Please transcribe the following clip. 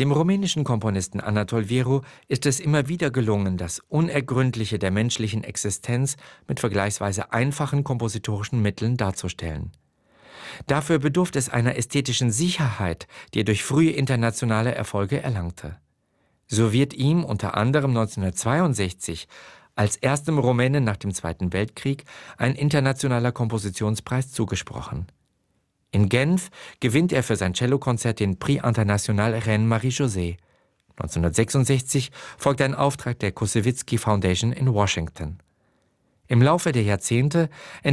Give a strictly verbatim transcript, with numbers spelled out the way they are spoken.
Dem rumänischen Komponisten Anatol Vieru ist es immer wieder gelungen, das Unergründliche der menschlichen Existenz mit vergleichsweise einfachen kompositorischen Mitteln darzustellen. Dafür bedurfte es einer ästhetischen Sicherheit, die er durch frühe internationale Erfolge erlangte. So wird ihm unter anderem neunzehnhundertzweiundsechzig als erstem Rumänen nach dem Zweiten Weltkrieg ein internationaler Kompositionspreis zugesprochen. In Genf gewinnt er für sein Cellokonzert den Prix International Reine Marie-José. neunzehnhundertsechsundsechzig folgt ein Auftrag der Kossewizki Foundation in Washington. Im Laufe der Jahrzehnte